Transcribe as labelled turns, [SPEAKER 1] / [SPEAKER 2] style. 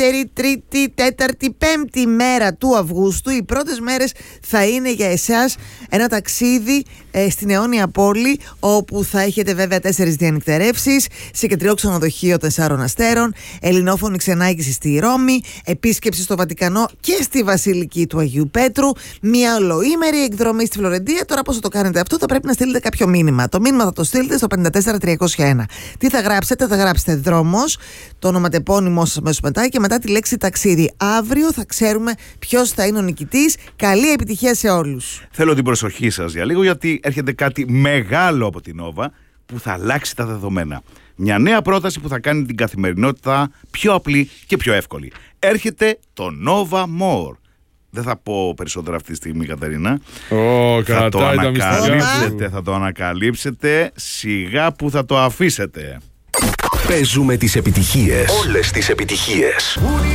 [SPEAKER 1] δεύτερη, τρίτη, τέταρτη, πέμπτη μέρα του Αυγούστου. Οι πρώτες μέρες θα είναι για εσάς ένα ταξίδι στην αιώνια πόλη, όπου θα έχετε βέβαια 4 διανυκτερεύσεις σε κεντρικό ξενοδοχείο 4 αστέρων, ελληνόφωνη ξενάγηση στη Ρώμη, επίσκεψη στο Βατικανό και στη Βασιλική του Αγίου Πέτρου, μια ολοήμερη εκδρομή στη Φλωρεντία. Τώρα πώς θα το κάνετε αυτό? Θα πρέπει να στείλετε κάποιο μήνυμα. Το μήνυμα θα το στείλετε στο 54301. Τι θα γράψετε? Θα γράψετε δρόμος, το ονοματεπώνυμό σας αμέσως μετά και μετά τη λέξη ταξίδι. Αύριο θα ξέρουμε ποιος θα είναι ο νικητής. Καλή επιτυχία σε όλους.
[SPEAKER 2] Θέλω την προσοχή σας για λίγο, γιατί έρχεται κάτι μεγάλο από την Nova που θα αλλάξει τα δεδομένα. Μια νέα πρόταση που θα κάνει την καθημερινότητα πιο απλή και πιο εύκολη. Έρχεται το Nova More. Δεν θα πω περισσότερα αυτή τη στιγμή, Κατερίνα. Θα το ανακαλύψετε σιγά που θα το αφήσετε.
[SPEAKER 3] Παίζουμε τις επιτυχίες. Όλες τις επιτυχίες.